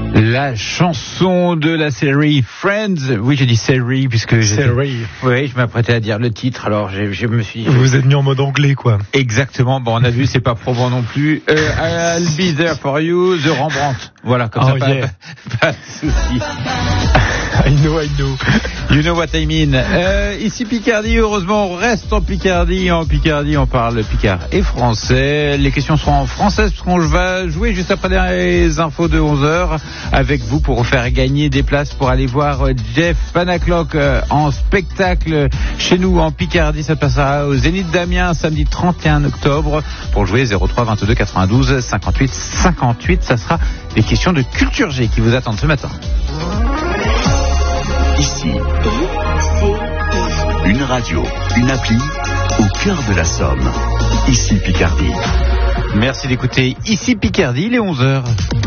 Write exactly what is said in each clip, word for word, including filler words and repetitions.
La chanson de la série Friends. Oui, j'ai dit série puisque série. Oui, je m'apprêtais à dire le titre. Alors, je, je me suis. Vous êtes mis en mode anglais, quoi. Exactement. Bon, on a vu, c'est pas probant non plus. Euh, I'll be there for you, The Rembrandt. Voilà, comme oh, ça, yeah. pas, pas de souci. I know, I know. You know what I mean. Euh, ici Picardie, heureusement, on reste en Picardie. En Picardie, on parle picard et français. Les questions seront en français, parce qu'on va jouer juste après les infos de onze heures avec vous pour vous faire gagner des places pour aller voir Jeff Panaclock en spectacle chez nous en Picardie. Ça passera au Zénith d'Amiens samedi trente et un octobre pour jouer zéro trois vingt-deux quatre-vingt-douze cinquante-huit cinquante-huit. Ça sera les questions de Culture G qui vous attendent ce matin. Ici, une radio, une appli au cœur de la Somme. Ici Picardie. Merci d'écouter Ici Picardie, il est onze heures.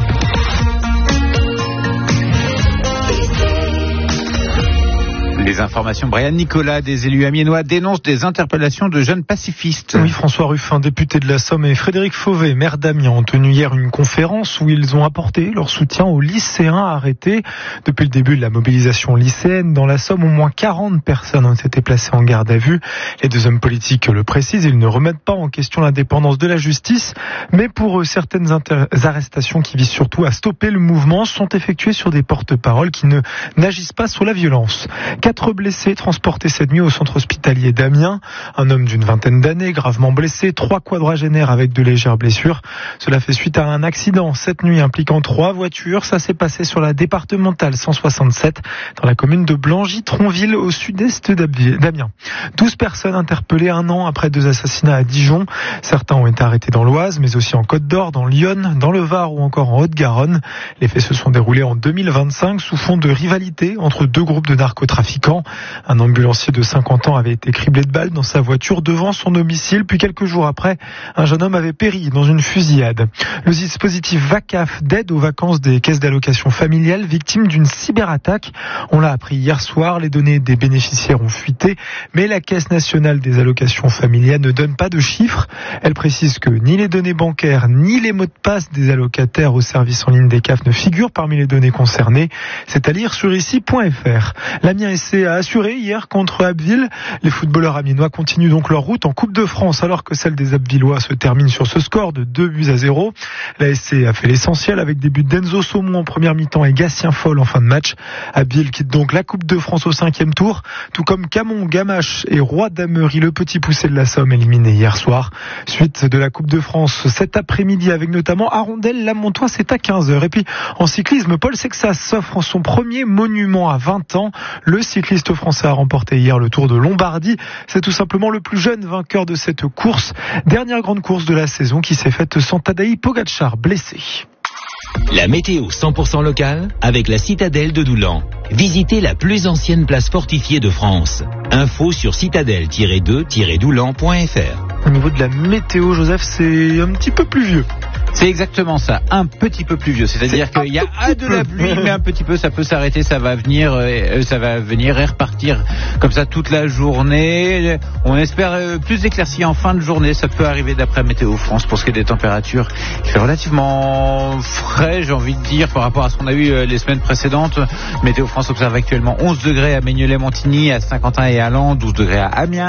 Les informations, Brian Nicolas, des élus amiénois dénoncent des interpellations de jeunes pacifistes. Oui, François Ruffin, député de la Somme, et Frédéric Fauvet, maire d'Amiens, ont tenu hier une conférence où ils ont apporté leur soutien aux lycéens arrêtés. Depuis le début de la mobilisation lycéenne, dans la Somme, au moins quarante personnes ont été placées en garde à vue. Les deux hommes politiques le précisent, ils ne remettent pas en question l'indépendance de la justice, mais pour eux, certaines inter- arrestations qui visent surtout à stopper le mouvement sont effectuées sur des porte-paroles qui ne n'agissent pas sur la violence. Quatre blessés transportés cette nuit au centre hospitalier d'Amiens. Un homme d'une vingtaine d'années, gravement blessé, trois quadragénaires avec de légères blessures. Cela fait suite à un accident cette nuit impliquant trois voitures. Ça s'est passé sur la départementale cent soixante-sept dans la commune de Blangy-Tronville au sud-est d'Amiens. douze personnes interpellées un an après deux assassinats à Dijon. Certains ont été arrêtés dans l'Oise, mais aussi en Côte-d'Or, dans l'Yonne, dans le Var ou encore en Haute-Garonne. Les faits se sont déroulés en deux mille vingt-cinq sous fond de rivalité entre deux groupes de narcotrafiquants. Un ambulancier de cinquante ans avait été criblé de balles dans sa voiture devant son domicile. Puis quelques jours après, un jeune homme avait péri dans une fusillade. Le dispositif VACAF d'aide aux vacances des caisses d'allocation familiale victime d'une cyberattaque. On l'a appris hier soir, les données des bénéficiaires ont fuité, mais la Caisse nationale des allocations familiales ne donne pas de chiffres. Elle précise que ni les données bancaires ni les mots de passe des allocataires au service en ligne des C A F ne figurent parmi les données concernées. C'est à lire sur ici point f r. L'Amiens S C a assuré hier contre Abbeville. Les footballeurs amiénois continuent donc leur route en Coupe de France alors que celle des Abbvillois se termine sur ce score de deux buts à zéro. La S C a fait l'essentiel avec des buts d'Enzo Saumon en première mi-temps et Gatien Foll en fin de match. Abbeville quitte donc la Coupe de France au cinquième tour, tout comme Camon, Gamache et Roi d'Amery, le petit poussé de la Somme, éliminé hier soir. Suite de la Coupe de France cet après-midi avec notamment Arondel, Lamontois, c'est à quinze heures. Et puis en cyclisme, Paul Sexas s'offre son premier monument à vingt ans. Le cycliste français a remporté hier le Tour de Lombardie. C'est tout simplement le plus jeune vainqueur de cette course. Dernière grande course de la saison qui s'est faite sans Tadej Pogačar blessé. La météo cent pour cent locale avec la citadelle de Doulan. Visitez la plus ancienne place fortifiée de France. Info sur citadelle tiret deux tiret doulan point f r. Au niveau de la météo, Joseph, c'est un petit peu pluvieux. C'est exactement ça, un petit peu plus vieux. C'est-à-dire qu'il y a de la pluie, mais un petit peu, ça peut s'arrêter, ça va venir, euh, ça va venir et repartir comme ça toute la journée. On espère euh, plus d'éclaircies en fin de journée. Ça peut arriver d'après Météo France pour ce qui est des températures. Il fait relativement frais, j'ai envie de dire, par rapport à ce qu'on a eu euh, les semaines précédentes. Météo France observe actuellement onze degrés à Maignelet-Montigny, à Saint-Quentin et à Laon, douze degrés à Amiens.